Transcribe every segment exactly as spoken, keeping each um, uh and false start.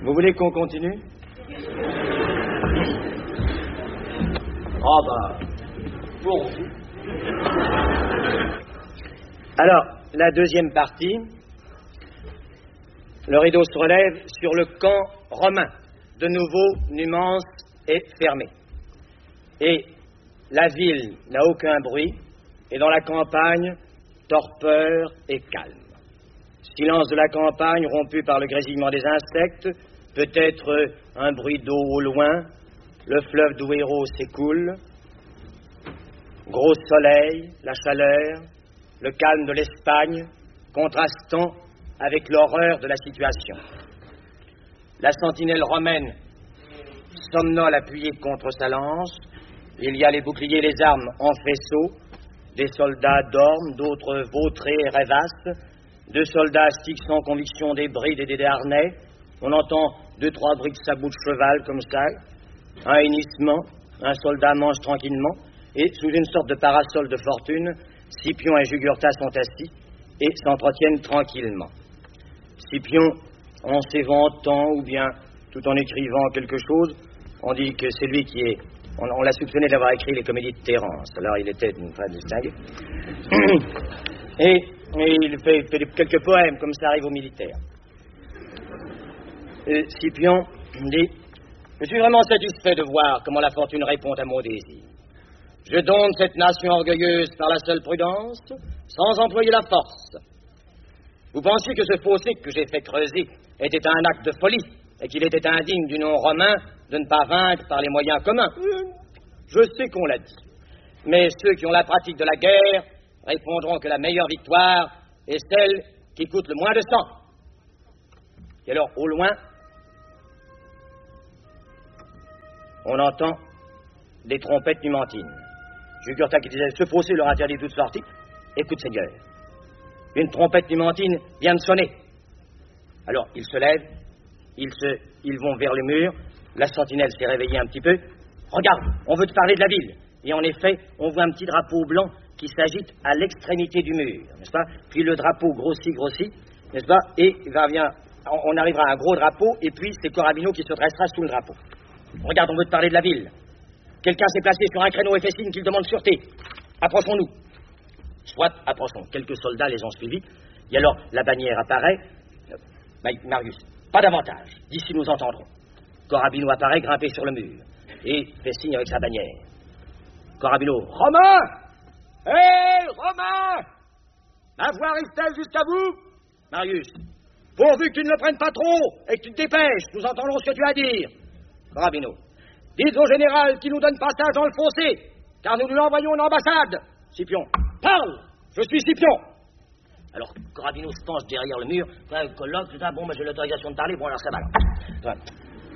Vous voulez qu'on continue? Ah bah, pour vous. Alors, la deuxième partie, le rideau se relève sur le camp romain. De nouveau, Numance est fermée. Et la ville n'a aucun bruit, et dans la campagne, torpeur et calme. Silence de la campagne rompu par le grésillement des insectes, peut-être un bruit d'eau au loin, le fleuve d'Ouéro s'écoule, gros soleil, la chaleur, le calme de l'Espagne, contrastant avec l'horreur de la situation. La sentinelle romaine somnole appuyée contre sa lance, il y a les boucliers et les armes en faisceau, des soldats dorment, d'autres vautrés et rêvassent, deux soldats astiquent sans conviction des brides et des harnais, on entend deux, trois bruits de sabots de cheval comme ça, un hennissement, un soldat mange tranquillement, et sous une sorte de parasol de fortune, Scipion et Jugurtha sont assis et s'entretiennent tranquillement. Scipion, en s'éventant ou bien tout en écrivant quelque chose, on dit que c'est lui qui est... On, on l'a soupçonné d'avoir écrit les comédies de Terence, alors il était une fois distingué. et, et il fait, fait quelques poèmes, comme ça arrive aux militaires. Et Scipion dit: je suis vraiment satisfait de voir comment la fortune répond à mon désir. Je dompte cette nation orgueilleuse par la seule prudence, sans employer la force. Vous pensiez que ce fossé que j'ai fait creuser était un acte de folie, et qu'il était indigne du nom romain de ne pas vaincre par les moyens communs. Je sais qu'on l'a dit, mais ceux qui ont la pratique de la guerre répondront que la meilleure victoire est celle qui coûte le moins de sang. Et alors, au loin, on entend des trompettes numantines. Jugurtha qui disait: ce fossé leur interdit toute sortie. Écoute, Seigneur, une trompette numantine vient de sonner. Alors, ils se lèvent, ils, se, ils vont vers le mur, la sentinelle s'est réveillée un petit peu. Regarde, on veut te parler de la ville. Et en effet, on voit un petit drapeau blanc qui s'agite à l'extrémité du mur, n'est-ce pas? Puis le drapeau grossit, grossit, n'est-ce pas? Et va bien, on arrivera à un gros drapeau, et puis c'est Corabino qui se dressera sous le drapeau. Regarde, on veut te parler de la ville. Quelqu'un s'est placé sur un créneau et fait signe qu'il demande sûreté. Approchons-nous. Soit, approchons. Quelques soldats les ont suivis. Et alors, la bannière apparaît. Euh, Marius, pas davantage. D'ici, nous entendrons. Corabino apparaît, grimpé sur le mur, et fait signe avec sa bannière. Corabino: Romain! Hé, hey, Romain! Ma voix arrive-t-elle jusqu'à vous? Marius: pourvu que tu ne le prennes pas trop, et que tu te dépêches, nous entendrons ce que tu as à dire. Corabino: dites au général qu'il nous donne passage dans le fossé, car nous lui envoyons une ambassade. Scipion: parle, je suis Scipion. Alors, Corabino se penche derrière le mur, fait un colloque, tout ça. Bon, mais j'ai l'autorisation de parler, bon, alors ça va. Enfin.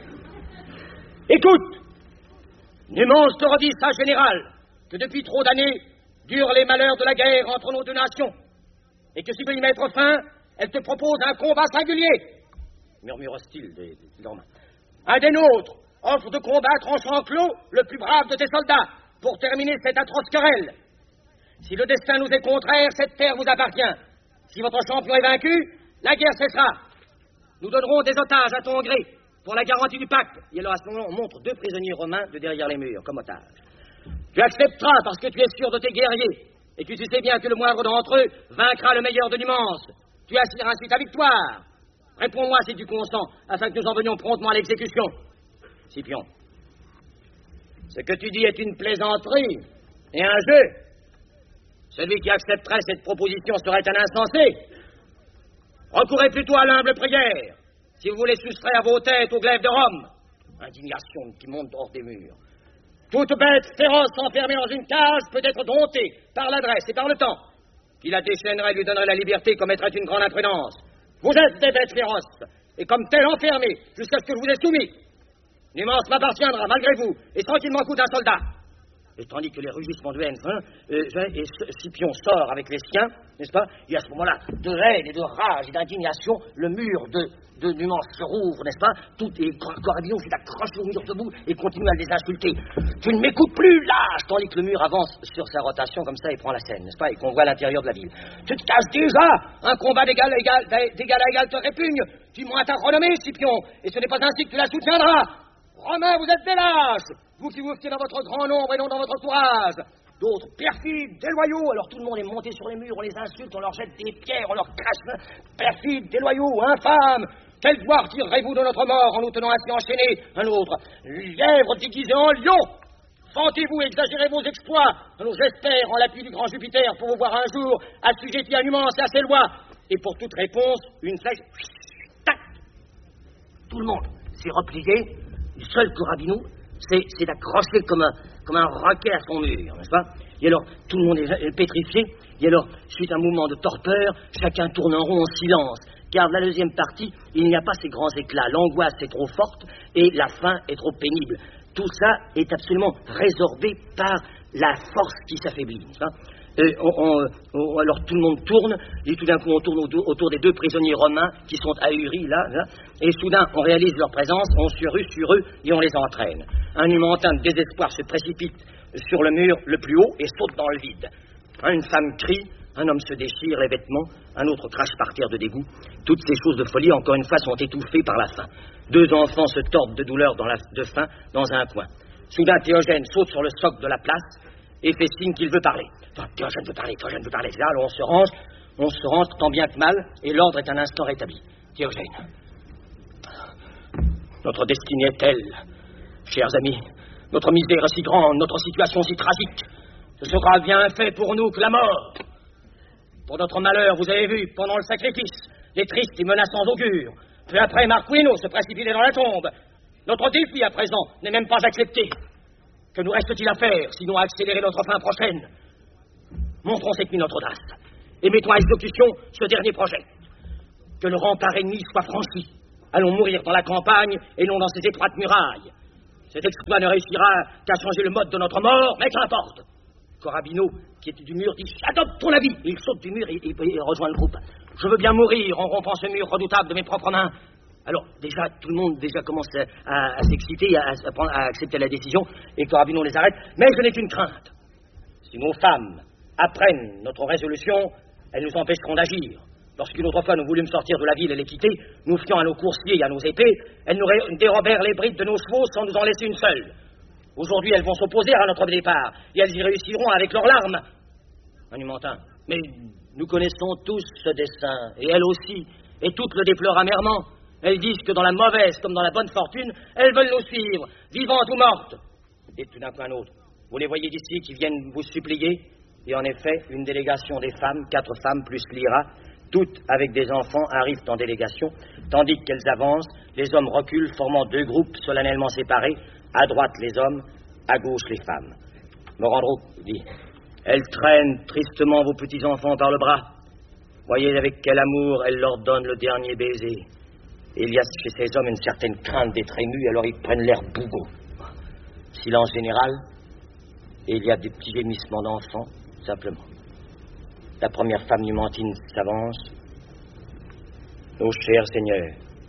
Écoute, Numance te redit, ça, général, que depuis trop d'années durent les malheurs de la guerre entre nos deux nations, et que si tu veux y mettre fin, elle te propose un combat singulier. Murmure hostile des, des Romains. Un des nôtres offre de combattre en champ clos le plus brave de tes soldats pour terminer cette atroce querelle. Si le destin nous est contraire, cette terre vous appartient. Si votre champion est vaincu, la guerre cessera. Nous donnerons des otages à ton gré pour la garantie du pacte. Et alors à ce moment, on montre deux prisonniers romains de derrière les murs comme otages. Tu accepteras parce que tu es sûr de tes guerriers et que tu sais bien que le moindre d'entre eux vaincra le meilleur de Numance. Tu assureras ainsi ta victoire. Réponds-moi si tu consens, afin que nous en venions promptement à l'exécution. Scipion, ce que tu dis est une plaisanterie et un jeu. Celui qui accepterait cette proposition serait un insensé. Recourez plutôt à l'humble prière, si vous voulez soustraire vos têtes au glaive de Rome. Indignation qui monte hors des murs. Toute bête féroce enfermée dans une cage peut être domptée par l'adresse et par le temps. Qui la déchaînerait et lui donnerait la liberté commettrait une grande imprudence. Vous êtes des bêtes féroces, et comme telles enfermées, jusqu'à ce que je vous ai soumis. Numance m'appartiendra, malgré vous, et tranquillement coup d'un soldat. et tandis que les rugissements de haine, hein, euh, et Scipion sort avec les siens, n'est-ce pas? Et à ce moment-là, de haine et de rage et d'indignation, le mur de, de Numance se rouvre, n'est-ce pas? Tout est Corabino s'est accroché au mur debout et continue à les insulter. Tu ne m'écoutes plus, lâche! Tandis que le mur avance sur sa rotation comme ça et prend la scène, n'est-ce pas? Et qu'on voit l'intérieur de la ville. Tu te caches déjà! Un combat d'égal à égal, d'égal à égal te répugne! Tu moins ta renommée, Scipion, et ce n'est pas ainsi que tu la soutiendras! Romains, vous êtes des lâches! Vous qui vous fiez dans votre grand nombre et non dans votre courage! D'autres perfides, déloyaux, alors tout le monde est monté sur les murs, on les insulte, on leur jette des pierres, on leur crache, perfides, déloyaux, infâmes! Quelle gloire tirerez-vous de notre mort en nous tenant ainsi enchaînés? Un autre, lièvre déguisé en lion! Vantez-vous, exagérez vos exploits! Nous espère en l'appui du grand Jupiter pour vous voir un jour assujetti à Numance et à ses lois! Et pour toute réponse, une flèche, tac! Tout le monde s'est replié. Le seul Corabino, c'est d'accrocher comme un, comme un roquet à son mur, n'est-ce pas? Et alors, tout le monde est pétrifié, et alors, suite à un mouvement de torpeur, chacun tourne en rond en silence, car la deuxième partie, il n'y a pas ces grands éclats, l'angoisse est trop forte, et la faim est trop pénible. Tout ça est absolument résorbé par la force qui s'affaiblit, n'est-ce pas? Euh, on, on, on, alors tout le monde tourne, et tout d'un coup on tourne autour, autour des deux prisonniers romains qui sont ahuris là, là, et soudain on réalise leur présence, on se rue sur eux et on les entraîne. Un Numantin de désespoir se précipite sur le mur le plus haut et saute dans le vide. Une femme crie, un homme se déchire les vêtements, un autre crache par terre de dégoût. Toutes ces choses de folie, encore une fois, sont étouffées par la faim. Deux enfants se tordent de douleur dans la, de faim dans un coin. Soudain Théogène saute sur le socle de la place et fait signe qu'il veut parler. Enfin, Théogène veut parler, Théogène veut parler. Là, alors on se range, on se range tant bien que mal, et l'ordre est un instant rétabli. Théogène, notre destinée est telle, chers amis, notre misère est si grande, notre situation si tragique, ce sera bien fait pour nous que la mort. Pour notre malheur, vous avez vu, pendant le sacrifice, les tristes et menaçants augures. Peu après, Marquino se précipitait dans la tombe. Notre défi, à présent, n'est même pas accepté. Que nous reste-t-il à faire, sinon à accélérer notre fin prochaine? Montrons cette nuit notre audace, et mettons à exécution ce dernier projet. Que le rempart ennemi soit franchi. Allons mourir dans la campagne, et non dans ces étroites murailles. Cet exploit ne réussira qu'à changer le mode de notre mort, mais qu'importe. Corabino, qui était du mur, dit « Adopte ton avis !» Il saute du mur et, et, et rejoint le groupe. « Je veux bien mourir en rompant ce mur redoutable de mes propres mains. » Alors, déjà, tout le monde déjà commence à, à, à s'exciter, à, à, à accepter la décision, et Corabino les arrête. Mais je n'ai qu'une crainte. Si nos femmes apprennent notre résolution, elles nous empêcheront d'agir. Lorsqu'une autre fois nous voulûmes sortir de la ville et les quitter, nous fiant à nos coursiers et à nos épées, elles nous dérobèrent les brides de nos chevaux sans nous en laisser une seule. Aujourd'hui, elles vont s'opposer à notre départ, et elles y réussiront avec leurs larmes. Un Numantin, mais nous connaissons tous ce dessein, et elles aussi, et toutes le déplorent amèrement. Elles disent que dans la mauvaise comme dans la bonne fortune, elles veulent nous suivre, vivantes ou mortes. Et tout d'un coup un autre, vous les voyez d'ici qui viennent vous supplier, et en effet, une délégation des femmes, quatre femmes plus Lyra, toutes avec des enfants, arrivent en délégation, tandis qu'elles avancent, les hommes reculent, formant deux groupes solennellement séparés, à droite les hommes, à gauche les femmes. Morandro dit, elles traînent tristement vos petits-enfants par le bras. Voyez avec quel amour elles leur donnent le dernier baiser. Et il y a chez ces hommes une certaine crainte d'être émus, alors ils prennent l'air bougon. Silence général, et il y a des petits gémissements d'enfants, simplement. La première femme numantine s'avance. Nos chers seigneurs,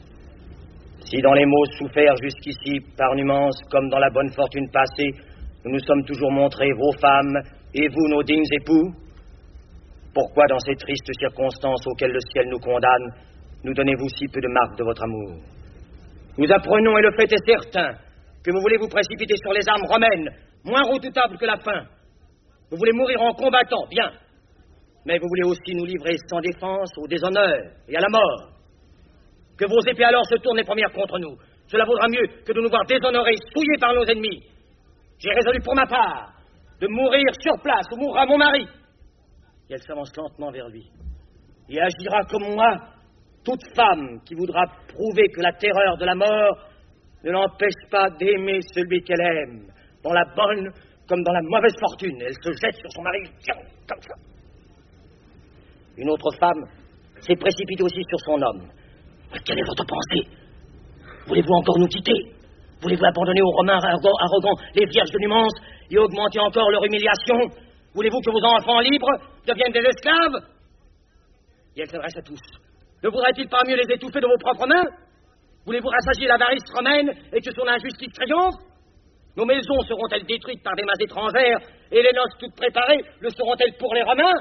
si dans les maux soufferts jusqu'ici par Numance, comme dans la bonne fortune passée, nous nous sommes toujours montrés vos femmes et vous nos dignes époux, pourquoi dans ces tristes circonstances auxquelles le ciel nous condamne, nous donnez-vous si peu de marques de votre amour? Nous apprenons, et le fait est certain, que vous voulez vous précipiter sur les armes romaines, moins redoutables que la faim. Vous voulez mourir en combattant, bien, mais vous voulez aussi nous livrer sans défense au déshonneur et à la mort. Que vos épées alors se tournent les premières contre nous. Cela vaudra mieux que de nous voir déshonorés, souillés par nos ennemis. J'ai résolu pour ma part de mourir sur place où mourra mon mari. Et elle s'avance lentement vers lui. Et agira comme moi toute femme qui voudra prouver que la terreur de la mort ne l'empêche pas d'aimer celui qu'elle aime, dans la bonne comme dans la mauvaise fortune. Elle se jette sur son mari, comme ça. Une autre femme s'est précipitée aussi sur son homme. Mais quelle est votre pensée? Voulez-vous encore nous quitter? Voulez-vous abandonner aux Romains arrogants les vierges de Numance et augmenter encore leur humiliation? Voulez-vous que vos enfants libres deviennent des esclaves? Et elle s'adresse à tous. Ne vaudrait-il pas mieux les étouffer de vos propres mains? Voulez-vous rassasier l'avarice romaine et que son injustice triomphe? Nos maisons seront-elles détruites par des masses étrangères et les noces toutes préparées le seront-elles pour les Romains?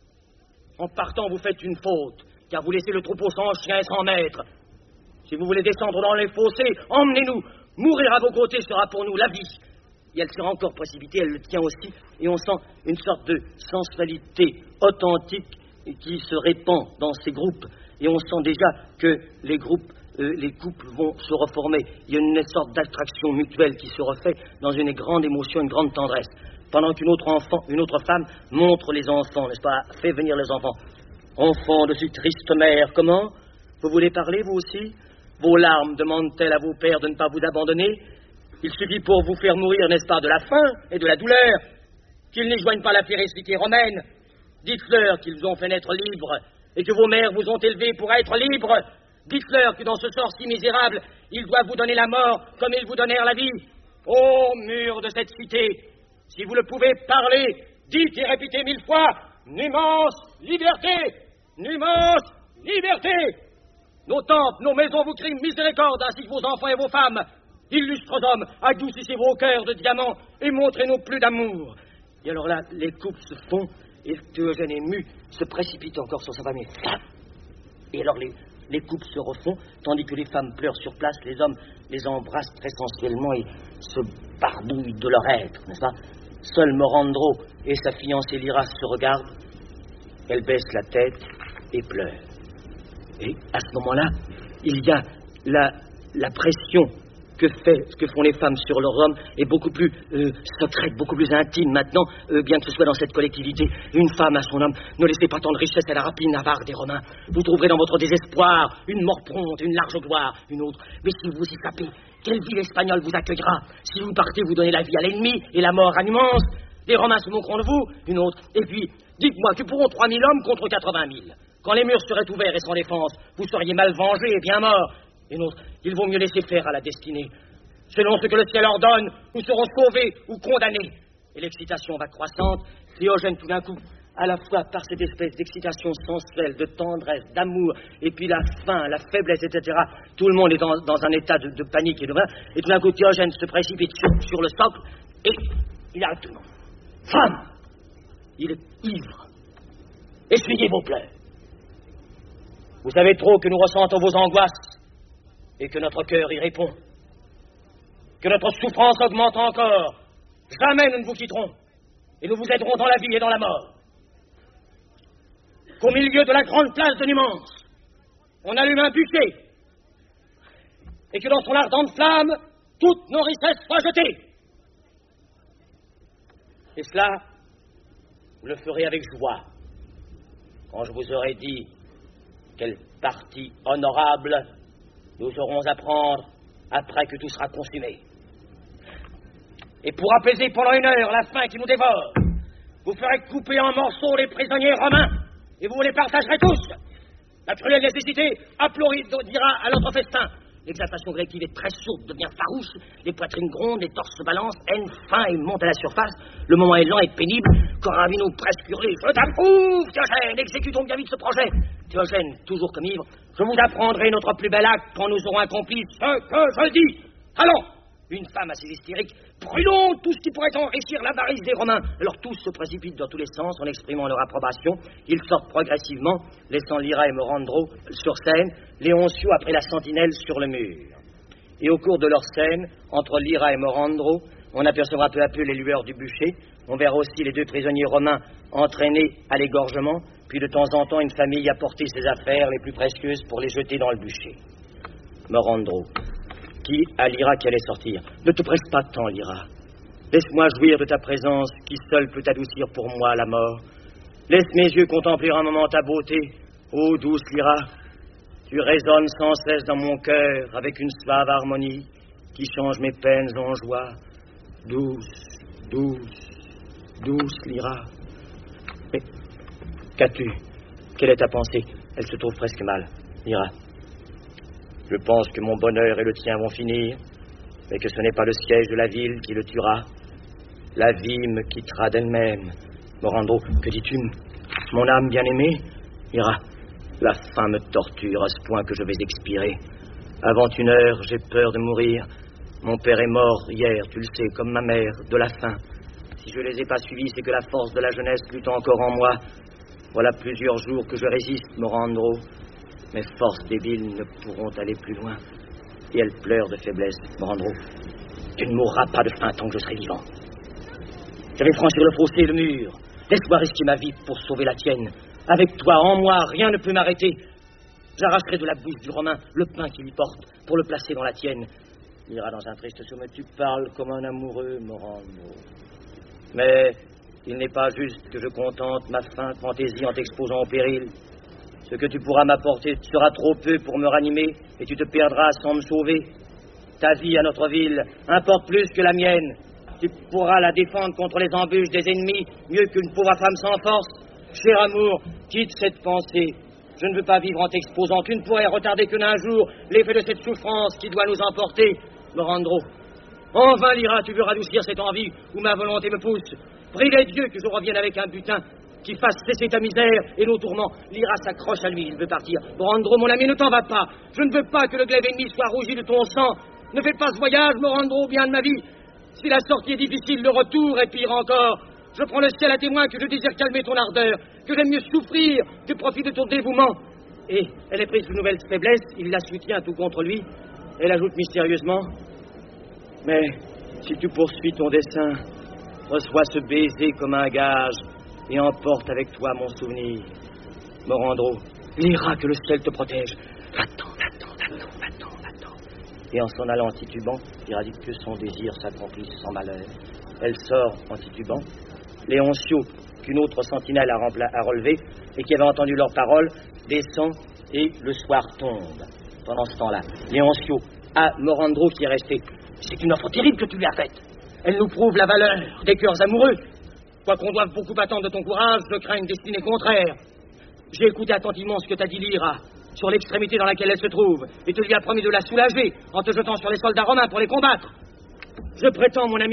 En partant, vous faites une faute, car vous laissez le troupeau sans chien et sans maître. Si vous voulez descendre dans les fossés, emmenez-nous. Mourir à vos côtés sera pour nous la vie. Et elle sera encore précipitée, elle le tient aussi, et on sent une sorte de sensualité authentique qui se répand dans ces groupes. Et on sent déjà que les groupes, euh, les couples vont se reformer. Il y a une sorte d'attraction mutuelle qui se refait dans une grande émotion, une grande tendresse. Pendant qu'une autre enfant, une autre femme montre les enfants, n'est-ce pas, fait venir les enfants. Enfants de cette triste mère, comment? Vous voulez parler, vous aussi? Vos larmes demandent-elles à vos pères de ne pas vous abandonner? Il suffit pour vous faire mourir, n'est-ce pas, de la faim et de la douleur, qu'ils n'y joignent pas la férocité romaine. Dites-leur qu'ils vous ont fait naître libres et que vos mères vous ont élevés pour être libres. Dites-leur que dans ce sort si misérable, ils doivent vous donner la mort comme ils vous donnèrent la vie. Ô murs de cette cité, si vous le pouvez parler, dites et répétez mille fois, Numance, liberté! Numance, liberté! Nos temples, nos maisons vous crient miséricorde, ainsi que vos enfants et vos femmes. Illustres hommes, adoucissez vos cœurs de diamants et montrez-nous plus d'amour. Et alors là, les couples se font, et Théogène ému se précipite encore sur sa femme et femme. Et alors les, les couples se refont, tandis que les femmes pleurent sur place, les hommes les embrassent très sensuellement et se barbouillent de leur être, n'est-ce pas? Seul Morandro et sa fiancée Lyra se regardent, elle baisse la tête et pleure. Et à ce moment-là, il y a la, la pression que, fait, que font les femmes sur leurs hommes est beaucoup plus euh, secrète, beaucoup plus intime maintenant, euh, bien que ce soit dans cette collectivité. Une femme à son homme, ne laissez pas tant de richesse à la rapine avare des Romains. Vous trouverez dans votre désespoir une mort prompte, une large gloire, une autre. Mais si vous échappez, quelle ville espagnole vous accueillera? Si vous partez, vous donnez la vie à l'ennemi et la mort à Numance. Les Romains se moqueront de vous, une autre. Et puis, dites-moi, que pourront trois mille hommes contre quatre-vingt mille? Quand les murs seraient ouverts et sans défense, vous seriez mal vengés et bien morts. Et nôtre, il vaut mieux laisser faire à la destinée. Selon ce que le ciel ordonne, nous serons sauvés ou condamnés. Et l'excitation va croissante. Théogène, tout d'un coup, à la fois par cette espèce d'excitation sensuelle, de tendresse, d'amour, et puis la faim, la faiblesse, et cetera. Tout le monde est dans, dans un état de, de panique et de vain. Et tout d'un coup, Théogène se précipite sur, sur le socle et il arrête tout le monde. Femme, il est ivre. Essuyez vos pleurs. Vous savez trop que nous ressentons vos angoisses et que notre cœur y répond. Que notre souffrance augmente encore. Jamais nous ne vous quitterons et nous vous aiderons dans la vie et dans la mort. Qu'au milieu de la grande place de Numance, on allume un bûcher et que dans son ardente flamme, toutes nos richesses soient jetées. Et cela, vous le ferez avec joie, quand je vous aurai dit quelle partie honorable nous aurons à prendre après que tout sera consumé. Et pour apaiser pendant une heure la faim qui nous dévore, vous ferez couper en morceaux les prisonniers romains et vous les partagerez tous. La cruelle nécessité applaudira à notre festin. L'exaltation collective est très sourde, devient farouche, les poitrines grondent, les torses se balancent, haine, faim et monte à la surface. Le moment est lent et pénible. Coravino presque hurlé. Je t'approuve, Théogène, exécutons bien vite ce projet. Théogène, toujours comme ivre, je vous apprendrai notre plus bel acte quand nous aurons accompli ce que je dis. Allons! Une femme assez hystérique, brûlons tout ce qui pourrait enrichir l'avarice des Romains. Alors tous se précipitent dans tous les sens en exprimant leur approbation. Ils sortent progressivement, laissant Lyra et Morandro sur scène, Léoncio après la sentinelle sur le mur. Et au cours de leur scène, entre Lyra et Morandro, on apercevra peu à peu les lueurs du bûcher. On verra aussi les deux prisonniers romains entraînés à l'égorgement, puis de temps en temps une famille apporter ses affaires les plus précieuses pour les jeter dans le bûcher. Morandro, qui à Lyra qui allait sortir. Ne te presse pas tant, Lyra. Laisse-moi jouir de ta présence qui seule peut adoucir pour moi la mort. Laisse mes yeux contempler un moment ta beauté. Ô douce Lyra, tu résonnes sans cesse dans mon cœur avec une suave harmonie qui change mes peines en joie. Douce, douce, douce Lyra. Mais qu'as-tu? Quelle est ta pensée? Elle se trouve presque mal, Lyra. Je pense que mon bonheur et le tien vont finir. mais que ce n'est pas le siège de la ville qui le tuera. La vie me quittera d'elle-même. Morandro, que dis-tu? Mon âme bien-aimée ira. La faim me torture à ce point que je vais expirer. Avant une heure, j'ai peur de mourir. Mon père est mort hier, tu le sais, comme ma mère, de la faim. Si je les ai pas suivis, c'est que la force de la jeunesse lutte encore en moi. Voilà plusieurs jours que je résiste, Morandro. Mes forces débiles ne pourront aller plus loin. Et elles pleurent de faiblesse, Morandro. Tu ne mourras pas de faim tant que je serai vivant. Je vais franchir le fossé et le mur. Laisse-moi risquer ma vie pour sauver la tienne. Avec toi, en moi, rien ne peut m'arrêter. J'arracherai de la bouche du Romain le pain qu'il y porte pour le placer dans la tienne. Il ira dans un triste sommeil. Tu parles comme un amoureux, Morandro. Mais il n'est pas juste que je contente ma feinte fantaisie en t'exposant au péril. Ce que tu pourras m'apporter sera trop peu pour me ranimer et tu te perdras sans me sauver. Ta vie à notre ville importe plus que la mienne. Tu pourras la défendre contre les embûches des ennemis mieux qu'une pauvre femme sans force. Cher amour, quitte cette pensée. Je ne veux pas vivre en t'exposant. Tu ne pourrais retarder que d'un jour l'effet de cette souffrance qui doit nous emporter, Morandro. En vain l'iras-tu veux radoucir cette envie où ma volonté me pousse. Prie les dieux que je revienne avec un butin qui fasse cesser ta misère et nos tourments. L'Ira s'accroche à lui, il veut partir. Morandro, mon ami, ne t'en va pas. Je ne veux pas que le glaive ennemi soit rougi de ton sang. Ne fais pas ce voyage, Morandro, bien de ma vie. Si la sortie est difficile, le retour est pire encore. Je prends le ciel à témoin que je désire calmer ton ardeur, que j'aime mieux souffrir que profiter de ton dévouement. Et elle est prise de nouvelle faiblesse, il la soutient tout contre lui. Elle ajoute mystérieusement: mais si tu poursuis ton dessein, reçois ce baiser comme un gage et emporte avec toi mon souvenir. Morandro, l'Ira, que le ciel te protège. Va-t'en, va-t'en, va-t'en, va-t'en, va-t'en. Et en s'en allant en titubant, l'Ira dit que son désir s'accomplisse sans malheur. Elle sort en titubant. Léoncio, qu'une autre sentinelle a, rempla- a relevé et qui avait entendu leurs paroles, descend et le soir tombe. Pendant ce temps-là, Léoncio a Morandro qui est resté. C'est une offre terrible que tu lui as faite. Elle nous prouve la valeur des cœurs amoureux. Quoiqu'on doive beaucoup attendre de ton courage, je crains une destinée contraire. J'ai écouté attentivement ce que t'a dit l'Ira sur l'extrémité dans laquelle elle se trouve, et tu lui as promis de la soulager en te jetant sur les soldats romains pour les combattre. Je prétends, mon ami,